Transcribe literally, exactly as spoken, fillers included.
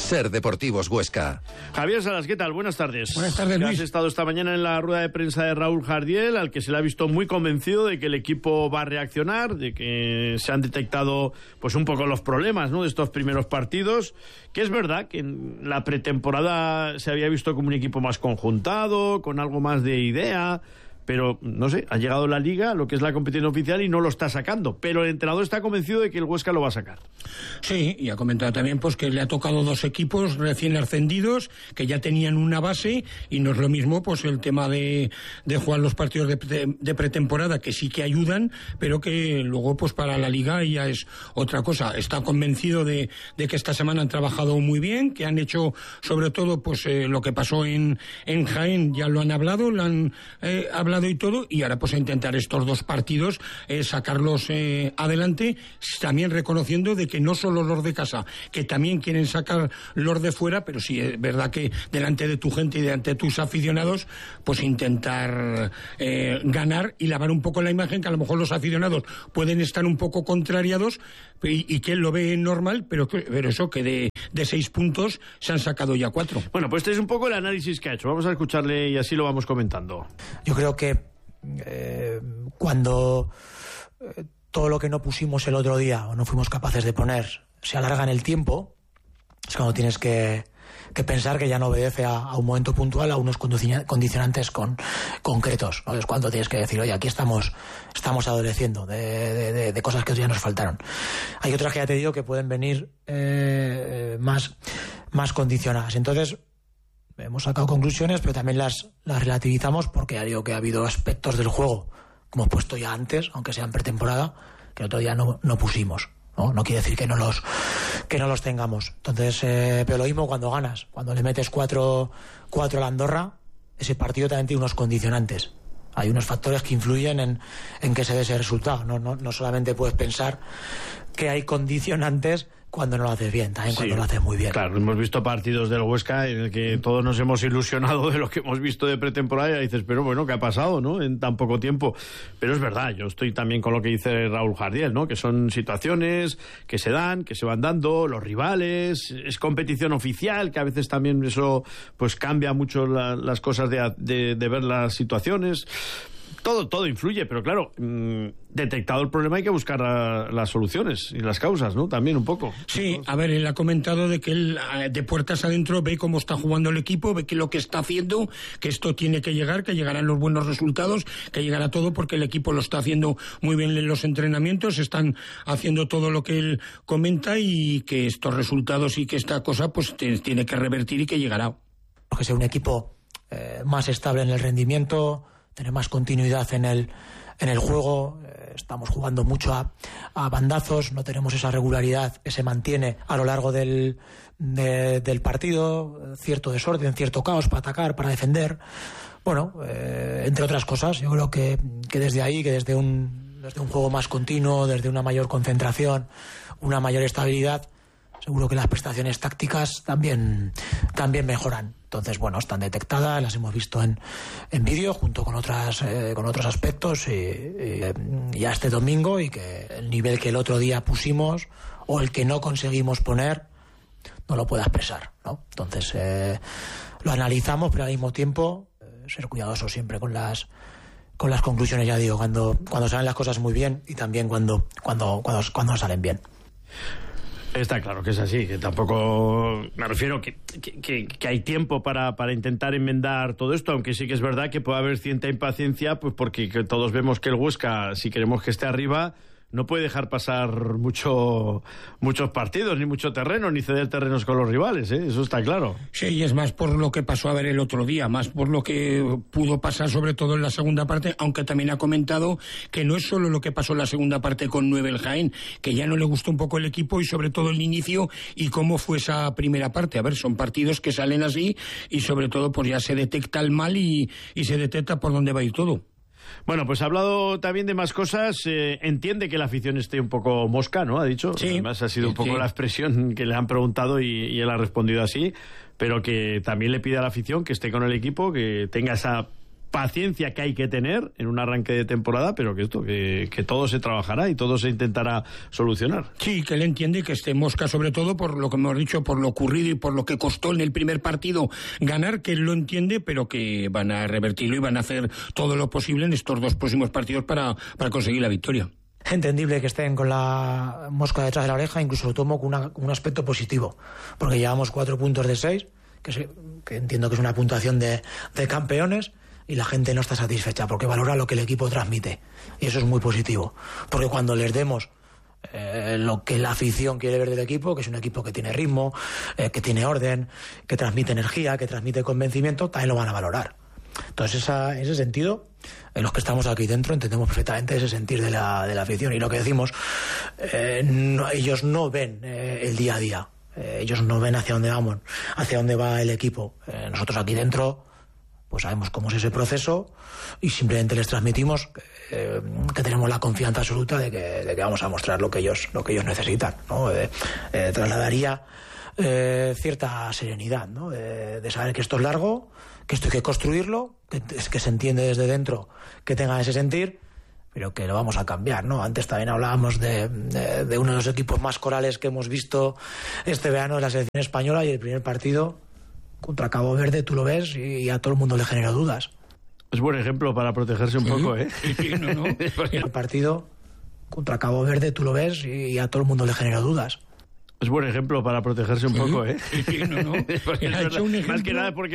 Ser Deportivos Huesca. Javier Salas, ¿qué tal? Buenas tardes. Buenas tardes, Luis. Has estado esta mañana en la rueda de prensa de Raúl Jardiel, al que se le ha visto muy convencido de que el equipo va a reaccionar, de que se han detectado pues un poco los problemas, ¿no?, de estos primeros partidos, que es verdad que en la pretemporada se había visto como un equipo más conjuntado, con algo más de idea, pero, no sé, ha llegado la Liga, lo que es la competición oficial, y no lo está sacando. Pero el entrenador está convencido de que el Huesca lo va a sacar. Sí, y ha comentado también pues que le ha tocado dos equipos recién ascendidos, que ya tenían una base, y no es lo mismo pues el tema de, de jugar los partidos de, de pretemporada, que sí que ayudan, pero que luego pues para la Liga ya es otra cosa. Está convencido de, de que esta semana han trabajado muy bien, que han hecho sobre todo pues eh, lo que pasó en, en Jaén, ya lo han hablado, lo han eh, hablado y todo, y ahora pues a intentar estos dos partidos eh, sacarlos eh, adelante, también reconociendo de que no solo los de casa, que también quieren sacar los de fuera, pero sí es verdad que delante de tu gente y delante de tus aficionados pues intentar eh, ganar y lavar un poco la imagen, que a lo mejor los aficionados pueden estar un poco contrariados y, y que él lo ve normal, pero, pero eso que de, de seis puntos se han sacado ya cuatro. Bueno, pues este es un poco el análisis que ha hecho. Vamos a escucharle y así lo vamos comentando. Yo creo que eh, cuando eh, todo lo que no pusimos el otro día o no fuimos capaces de poner se alarga en el tiempo, es cuando tienes que, que pensar que ya no obedece a, a un momento puntual, a unos condicionantes con, concretos, ¿no? Es cuando tienes que decir, oye, aquí estamos estamos adoleciendo de, de, de, de cosas que ya nos faltaron. Hay otras que ya te digo que pueden venir eh, más, más condicionadas. Entonces hemos sacado conclusiones, pero también las, las relativizamos, porque ya digo que ha habido aspectos del juego, como he puesto ya antes, aunque sea en pretemporada, que el otro día no, no pusimos. No, no quiere decir que no los que no los tengamos. Entonces, eh, pero lo mismo cuando ganas, cuando le metes cuatro, cuatro a la Andorra, ese partido también tiene unos condicionantes. Hay unos factores que influyen en, en que se dé ese resultado. No, no, no solamente puedes pensar que hay condicionantes cuando no lo haces bien, también cuando sí, lo haces muy bien. Claro, hemos visto partidos del Huesca en el que todos nos hemos ilusionado de lo que hemos visto de pretemporada y dices, pero bueno, ¿qué ha pasado, no?, en tan poco tiempo? Pero es verdad, yo estoy también con lo que dice Raúl Jardiel, ¿no?, que son situaciones que se dan, que se van dando, los rivales, es competición oficial, que a veces también eso pues cambia mucho la, las cosas de, de, de ver las situaciones. Todo, todo influye, pero claro, mmm, detectado el problema hay que buscar a, las soluciones y las causas, ¿no? También un poco. Sí, a ver, él ha comentado de que él de puertas adentro ve cómo está jugando el equipo, ve que lo que está haciendo, que esto tiene que llegar, que llegarán los buenos resultados, que llegará todo porque el equipo lo está haciendo muy bien en los entrenamientos, están haciendo todo lo que él comenta y que estos resultados y que esta cosa pues te, tiene que revertir y que llegará. Que sea un equipo eh, más estable en el rendimiento, tener más continuidad en el en el juego. Eh, estamos jugando mucho a, a bandazos, no tenemos esa regularidad que se mantiene a lo largo del, de, del partido, cierto desorden, cierto caos para atacar, para defender. Bueno, eh, entre otras cosas, yo creo que, que desde ahí, que desde un, desde un juego más continuo, desde una mayor concentración, una mayor estabilidad, seguro que las prestaciones tácticas también, también mejoran. Entonces, bueno, están detectadas, las hemos visto en, en vídeo junto con otras eh, con otros aspectos y, y ya este domingo, y que el nivel que el otro día pusimos o el que no conseguimos poner no lo pueda expresar, ¿no? Entonces, eh, lo analizamos, pero al mismo tiempo eh, ser cuidadosos siempre con las con las conclusiones, ya digo, cuando cuando salen las cosas muy bien y también cuando cuando cuando, cuando salen bien. Está claro que es así, que tampoco me refiero que, que, que hay tiempo para, para intentar enmendar todo esto, aunque sí que es verdad que puede haber cierta impaciencia, pues porque todos vemos que el Huesca, si queremos que esté arriba, no puede dejar pasar mucho muchos partidos, ni mucho terreno, ni ceder terrenos con los rivales, ¿eh? Eso está claro. Sí, y es más por lo que pasó a ver el otro día, más por lo que pudo pasar sobre todo en la segunda parte, aunque también ha comentado que no es solo lo que pasó en la segunda parte con nueve el Jaén, que ya no le gustó un poco el equipo y sobre todo el inicio y cómo fue esa primera parte. A ver, son partidos que salen así y sobre todo pues ya se detecta el mal y, y se detecta por dónde va a ir todo. Bueno, pues ha hablado también de más cosas. Eh, entiende que la afición esté un poco mosca, ¿no? Ha dicho. Sí. Además ha sido Sí, un poco sí. la expresión que le han preguntado y, y él ha respondido así. Pero que también le pide a la afición que esté con el equipo, que tenga esa paciencia que hay que tener en un arranque de temporada, pero que esto, que, que todo se trabajará y todo se intentará solucionar. Sí, que él entiende que esté Mosca, sobre todo por lo que hemos dicho, por lo ocurrido y por lo que costó en el primer partido ganar, que él lo entiende, pero que van a revertirlo y van a hacer todo lo posible en estos dos próximos partidos para, para conseguir la victoria. Entendible que estén con la mosca detrás de la oreja, incluso lo tomo con una, un aspecto positivo, porque llevamos cuatro puntos de seis, que, se, que entiendo que es una puntuación de, de campeones, y la gente no está satisfecha porque valora lo que el equipo transmite, y eso es muy positivo, porque cuando les demos eh, lo que la afición quiere ver del equipo, que es un equipo que tiene ritmo, eh, que tiene orden, que transmite energía, que transmite convencimiento, también lo van a valorar. Entonces, esa, en ese sentido, en los que estamos aquí dentro entendemos perfectamente ese sentir de la, de la afición, y lo que decimos, eh, no, ellos no ven eh, el día a día, eh, ellos no ven hacia dónde vamos, hacia dónde va el equipo. Eh, nosotros aquí dentro pues sabemos cómo es ese proceso y simplemente les transmitimos eh, que tenemos la confianza absoluta de que, de que vamos a mostrar lo que ellos, lo que ellos necesitan, ¿no? Eh, eh, trasladaría eh, cierta serenidad, ¿no? De, de saber que esto es largo, que esto hay que construirlo, que, que se entiende desde dentro que tenga ese sentir, pero que lo vamos a cambiar, ¿no? Antes también hablábamos de, de, de uno de los equipos más corales que hemos visto este verano de la selección española, y el primer partido contra Cabo Verde tú lo ves y a todo el mundo le genera dudas. Es buen ejemplo para protegerse un ¿Sí? poco, ¿eh? Sí, no, no. El partido contra Cabo Verde tú lo ves y a todo el mundo le genera dudas. Es buen ejemplo para protegerse un ¿Sí? poco, ¿eh? Sí, no, no. Es Ha hecho un ejemplo... Más que nada porque